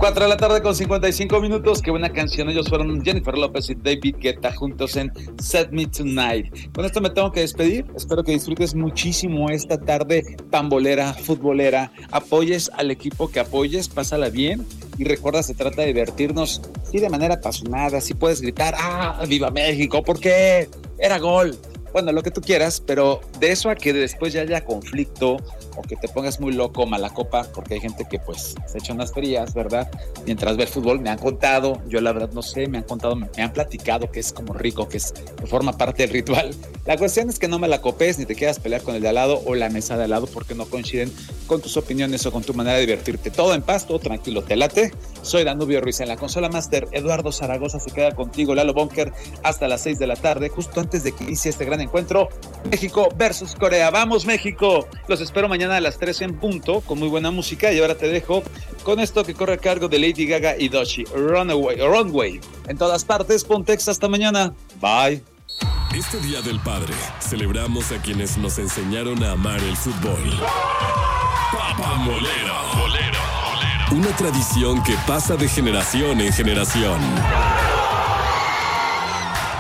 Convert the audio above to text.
4 de la tarde con 55 minutos. Qué buena canción. Ellos fueron Jennifer López y David Guetta juntos en Set Me Tonight. Con esto me tengo que despedir. Espero que disfrutes muchísimo esta tarde pambolera, futbolera. Apoyes al equipo que apoyes, pásala bien. Y recuerda, se trata de divertirnos, sí, de manera apasionada. Sí puedes gritar, ¡ah, viva México! ¿Por qué? Era gol. Bueno, lo que tú quieras, pero de eso a que después ya haya conflicto o que te pongas muy loco, mala copa, porque hay gente que pues se echa unas frías, ¿verdad? Mientras ve el fútbol, me han contado, yo la verdad no sé, me han contado, me han platicado que es como rico, que forma parte del ritual. La cuestión es que no me la copes ni te quieras pelear con el de al lado o la mesa de al lado porque no coinciden con tus opiniones o con tu manera de divertirte. Todo en paz, todo tranquilo, ¿te late? Soy Danubio Ruiz en la consola master. Eduardo Zaragoza se queda contigo, Lalo Bunker, hasta las 6 de la tarde, justo antes de que inicie este gran encuentro, México versus Corea. ¡Vamos, México! Los espero mañana a las 3 en punto, con muy buena música, y ahora te dejo con esto que corre a cargo de Lady Gaga y Doechii, Runway. En todas partes, Pontex, hasta mañana. Bye. Este Día del Padre, celebramos a quienes nos enseñaron a amar el fútbol. Pambolero. Una tradición que pasa de generación en generación.